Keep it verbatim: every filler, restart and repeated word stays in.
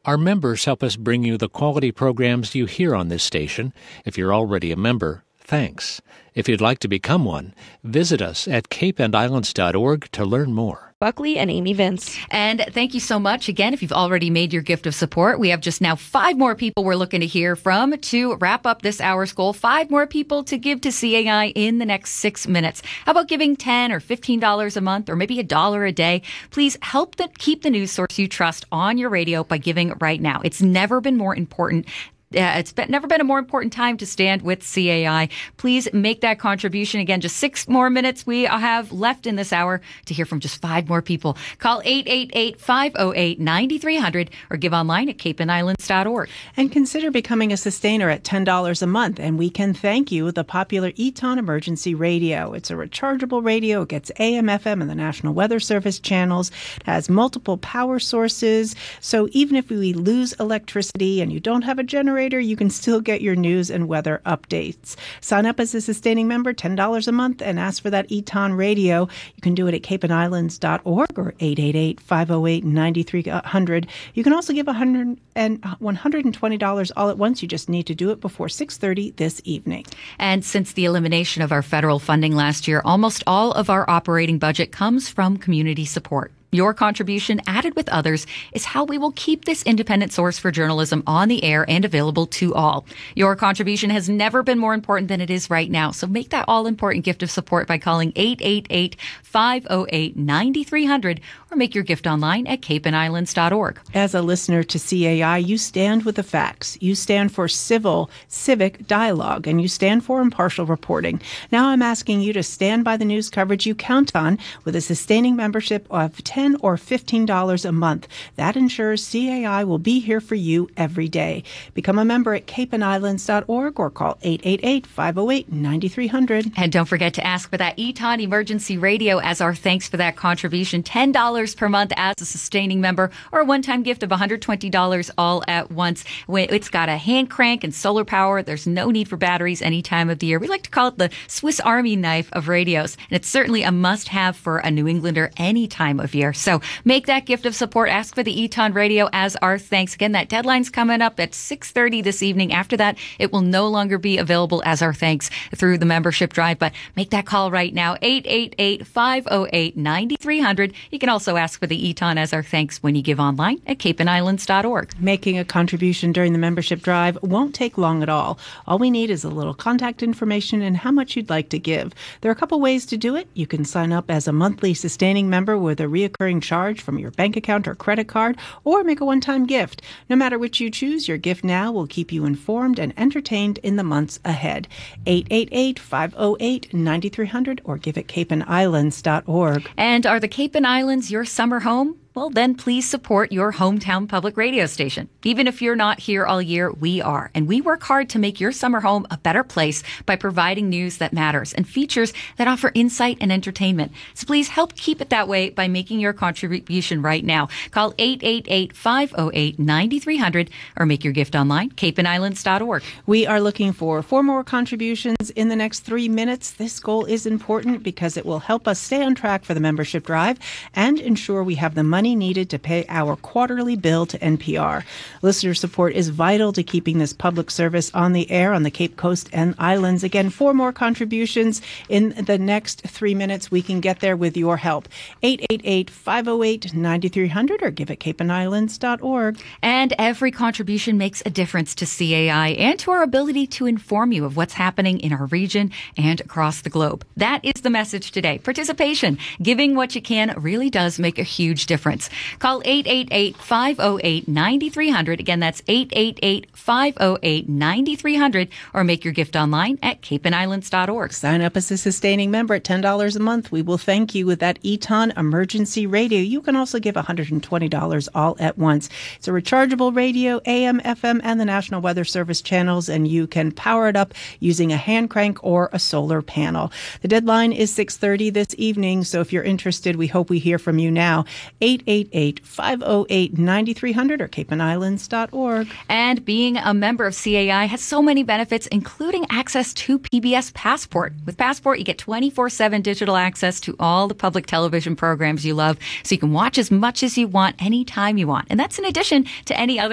Our members help us bring you the quality programs you hear on this station. If you're already a member, thanks. If you'd like to become one, visit us at cape and islands dot org to learn more. Buckley and Amy Vince. And thank you so much. Again, if you've already made your gift of support, we have just now five more people we're looking to hear from to wrap up this hour's goal. Five more people to give to C A I in the next six minutes. How about giving ten dollars or fifteen dollars a month or maybe a dollar a day? Please help the, keep the news source you trust on your radio by giving right now. It's never been more important. Uh, it's been, never been a more important time to stand with C A I. Please make that contribution. Again, just six more minutes we have left in this hour to hear from just five more people. Call eight eight eight, five oh eight, nine three hundred or give online at cape and islands dot org. And consider becoming a sustainer at ten dollars a month. And we can thank you with the popular Eton Emergency Radio. It's a rechargeable radio. It gets A M, F M, and the National Weather Service channels. It has multiple power sources. So even if we lose electricity and you don't have a generator, you can still get your news and weather updates. Sign up as a sustaining member, ten dollars a month, and ask for that Eton radio. You can do it at cape and islands dot org or eight eight eight, five oh eight, nine three hundred. You can also give one hundred and one hundred twenty dollars all at once. You just need to do it before six thirty this evening. And since the elimination of our federal funding last year, almost all of our operating budget comes from community support. Your contribution, added with others, is how we will keep this independent source for journalism on the air and available to all. Your contribution has never been more important than it is right now. So make that all-important gift of support by calling eight eight eight, five oh eight, nine three hundred or make your gift online at cape and islands dot org. As a listener to C A I, you stand with the facts. You stand for civil, civic dialogue, and you stand for impartial reporting. Now I'm asking you to stand by the news coverage you count on with a sustaining membership of ten or fifteen dollars a month. That ensures C A I will be here for you every day. Become a member at cape and islands dot org or call eight eight eight, five oh eight, nine three hundred. And don't forget to ask for that Eton Emergency Radio as our thanks for that contribution. ten dollars per month as a sustaining member or a one-time gift of one hundred twenty dollars all at once. It's got a hand crank and solar power. There's no need for batteries any time of the year. We like to call it the Swiss Army knife of radios. And it's certainly a must-have for a New Englander any time of year. So make that gift of support. Ask for the Eton Radio as our thanks. Again, that deadline's coming up at six thirty this evening. After that, it will no longer be available as our thanks through the membership drive. But make that call right now, eight eight eight, five oh eight, nine three hundred. You can also ask for the Eton as our thanks when you give online at cape and islands dot org. Making a contribution during the membership drive won't take long at all. All we need is a little contact information and how much you'd like to give. There are a couple ways to do it. You can sign up as a monthly sustaining member with a reoccurring charge from your bank account or credit card, or make a one-time gift. No matter which you choose, your gift now will keep you informed and entertained in the months ahead. eight eight eight, five oh eight, nine three hundred or give at cape and islands dot org. And are the Cape and Islands your summer home? Well, then please support your hometown public radio station. Even if you're not here all year, we are. And we work hard to make your summer home a better place by providing news that matters and features that offer insight and entertainment. So please help keep it that way by making your contribution right now. Call eight eight eight, five oh eight, nine three hundred or make your gift online, cape and islands dot org. We are looking for four more contributions in the next three minutes. This goal is important because it will help us stay on track for the membership drive and ensure we have the money needed to pay our quarterly bill to N P R. Listener support is vital to keeping this public service on the air on the Cape Coast and Islands. Again, four more contributions in the next three minutes. We can get there with your help. eight eight eight, five oh eight, nine three hundred or give at cape and islands dot org. And every contribution makes a difference to C A I and to our ability to inform you of what's happening in our region and across the globe. That is the message today. Participation, giving what you can, really does make a huge difference. Call eight eight eight, five oh eight, nine three hundred. Again, that's eight eight eight, five oh eight, nine three hundred or make your gift online at cape and islands dot org. Sign up as a sustaining member at ten dollars a month. We will thank you with that Eton Emergency Radio. You can also give one hundred twenty dollars all at once. It's a rechargeable radio, A M, F M, and the National Weather Service channels, and you can power it up using a hand crank or a solar panel. The deadline is six thirty this evening, so if you're interested, we hope we hear from you now. eight eight eight, five oh eight, nine three hundred or cape and islands dot org. And being a member of C A I has so many benefits, including access to P B S Passport. With Passport, you get twenty-four seven digital access to all the public television programs you love, so you can watch as much as you want anytime you want. And that's in addition to any other